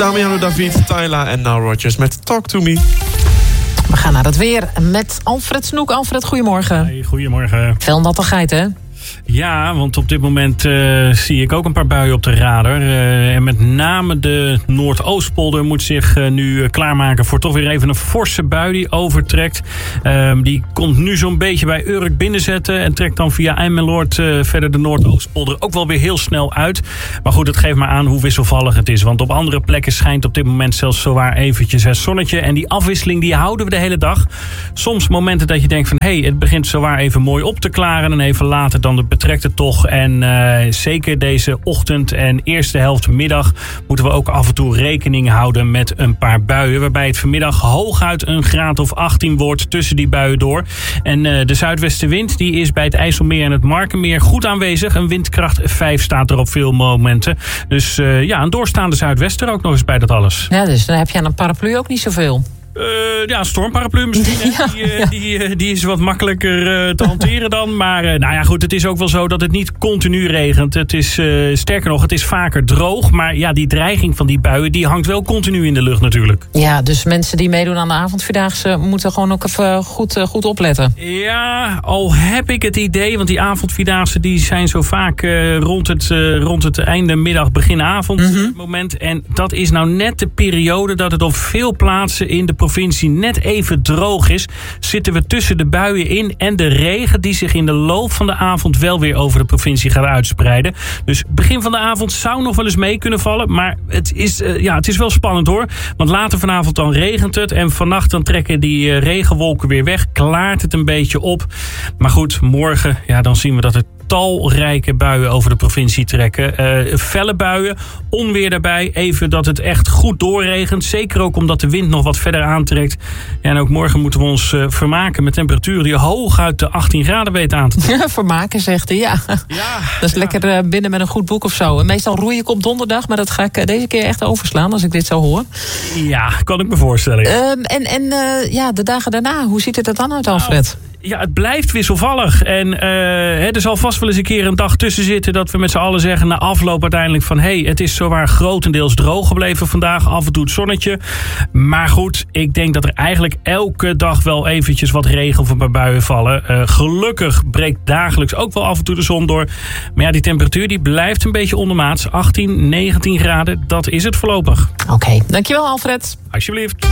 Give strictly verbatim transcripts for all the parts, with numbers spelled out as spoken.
Damiano David, Tyla en Nile Rodgers met Talk to Me. We gaan naar het weer met Alfred Snoek. Alfred, goedemorgen. Hey, goedemorgen. Veel nattigheid, hè? Ja, want op dit moment uh, zie ik ook een paar buien op de radar. Uh, en met name de Noordoostpolder moet zich uh, nu klaarmaken voor toch weer even een forse bui die overtrekt. Uh, die komt nu zo'n beetje bij Urk binnenzetten en trekt dan via Emmeloord uh, verder de Noordoostpolder ook wel weer heel snel uit. Maar goed, het geeft maar aan hoe wisselvallig het is. Want op andere plekken schijnt op dit moment zelfs zowaar eventjes het zonnetje. En die afwisseling die houden we de hele dag. Soms momenten dat je denkt van hé, hey, het begint zowaar even mooi op te klaren en even later dan de betrekt het toch. En uh, zeker deze ochtend en eerste helft middag moeten we ook af en toe rekening houden met een paar buien. Waarbij het vanmiddag hooguit een graad of achttien wordt tussen die buien door. En uh, de zuidwestenwind die is bij het IJsselmeer en het Markenmeer goed aanwezig. Een windkracht vijf staat er op veel momenten. Dus uh, ja, een doorstaande zuidwester ook nog eens bij dat alles. Ja, dus dan heb je aan een paraplu ook niet zoveel. Uh, ja, een stormparaplu misschien. Ja, die, uh, ja. die, uh, die is wat makkelijker uh, te hanteren dan. Maar uh, nou ja, goed, het is ook wel zo dat het niet continu regent. Het is, uh, sterker nog, het is vaker droog. Maar ja, die dreiging van die buien, die hangt wel continu in de lucht natuurlijk. Ja, dus mensen die meedoen aan de avondvierdaagse moeten gewoon ook even goed, uh, goed opletten. Ja, al heb ik het idee, want die avondvierdaagse die zijn zo vaak uh, rond, het, uh, rond het einde middag, begin avond mm-hmm. moment. En dat is nou net de periode dat het op veel plaatsen in de provincie net even droog is, zitten we tussen de buien in en de regen die zich in de loop van de avond wel weer over de provincie gaat uitspreiden. Dus begin van de avond zou nog wel eens mee kunnen vallen, maar het is, uh, ja, het is wel spannend hoor. Want later vanavond dan regent het en vannacht dan trekken die uh, regenwolken weer weg, klaart het een beetje op. Maar goed, morgen, ja, dan zien we dat het talrijke buien over de provincie trekken. Uh, felle buien, onweer daarbij. Even dat het echt goed doorregent. Zeker ook omdat de wind nog wat verder aantrekt. Ja, en ook morgen moeten we ons uh, vermaken met temperaturen die hooguit de achttien graden weten aan te trekken. Vermaken, zegt hij, ja. ja dat is ja. lekker uh, binnen met een goed boek of zo. Meestal roei ik op donderdag, maar dat ga ik uh, deze keer echt overslaan als ik dit zo hoor. Ja, kan ik me voorstellen. Ja. Uh, en en uh, ja, de dagen daarna, hoe ziet het er dan uit, Alfred? Nou, ja, het blijft wisselvallig. En uh, hè, er zal vast wel eens een keer een dag tussen zitten dat we met z'n allen zeggen na afloop uiteindelijk van hé, hey, het is zowaar grotendeels droog gebleven vandaag. Af en toe het zonnetje. Maar goed, ik denk dat er eigenlijk elke dag wel eventjes wat regen of een paar buien vallen. Uh, gelukkig breekt dagelijks ook wel af en toe de zon door. Maar ja, die temperatuur die blijft een beetje ondermaats. achttien, negentien graden, dat is het voorlopig. Oké, okay, dankjewel Alfred. Alsjeblieft.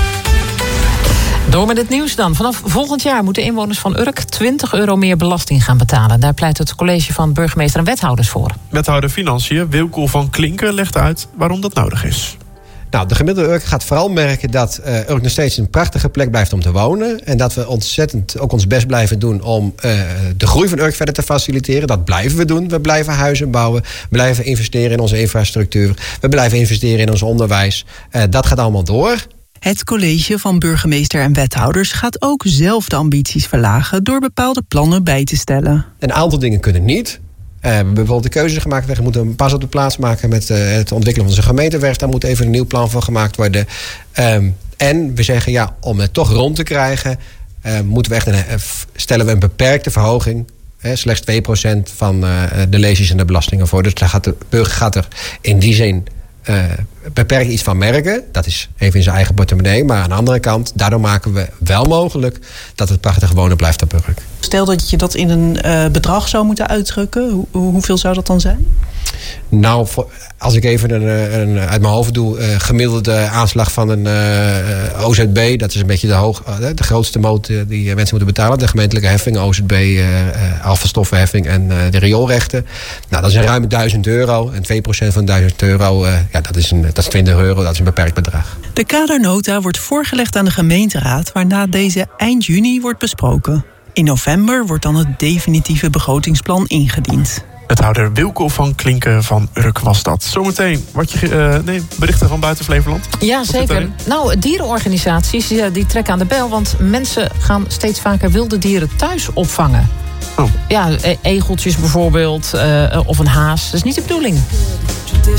Door met het nieuws dan. Vanaf volgend jaar moeten inwoners van Urk twintig euro meer belasting gaan betalen. Daar pleit het college van burgemeester en wethouders voor. Wethouder Financiën Wilco van Klinken legt uit waarom dat nodig is. Nou, de gemiddelde Urk gaat vooral merken dat uh, Urk nog steeds een prachtige plek blijft om te wonen. En dat we ontzettend ook ons best blijven doen om uh, de groei van Urk verder te faciliteren. Dat blijven we doen. We blijven huizen bouwen. We blijven investeren in onze infrastructuur. We blijven investeren in ons onderwijs. Uh, dat gaat allemaal door. Het college van burgemeester en wethouders gaat ook zelf de ambities verlagen door bepaalde plannen bij te stellen. Een aantal dingen kunnen niet. Uh, we hebben bijvoorbeeld de keuze gemaakt. We moeten een pas op de plaats maken met uh, het ontwikkelen van onze gemeentewerf. Daar moet even een nieuw plan voor gemaakt worden. Um, en we zeggen ja, om het toch rond te krijgen, uh, moeten we echt een, uh, stellen we een beperkte verhoging. He, slechts twee procent van uh, de leges en de belastingen voor. Dus daar gaat de burger gaat er in die zin Uh, beperkt iets van merken. Dat is even in zijn eigen portemonnee. Maar aan de andere kant, daardoor maken we wel mogelijk dat het prachtige wonen blijft op Urk. Stel dat je dat in een uh, bedrag zou moeten uitdrukken. Hoe, hoeveel zou dat dan zijn? Nou, voor, als ik even een, een, uit mijn hoofd doe, uh, gemiddelde aanslag van een uh, O Z B, dat is een beetje de, hoog, uh, de grootste moot uh, die mensen moeten betalen. De gemeentelijke heffing, O Z B, uh, uh, afvalstoffenheffing en uh, de rioolrechten. Nou, dat is een ruim duizend euro. En twee procent van duizend euro, uh, ja, dat is, een, dat is twintig euro. Dat is een beperkt bedrag. De kadernota wordt voorgelegd aan de gemeenteraad, waarna deze eind juni wordt besproken. In november wordt dan het definitieve begrotingsplan ingediend. Wethouder Wilco van Klinken van Urk was dat. Zometeen wat je, uh, nee, berichten van buiten Flevoland. Ja, zeker. Nou, dierenorganisaties die trekken aan de bel, want mensen gaan steeds vaker wilde dieren thuis opvangen. Oh. Ja, egeltjes bijvoorbeeld, uh, of een haas. Dat is niet de bedoeling.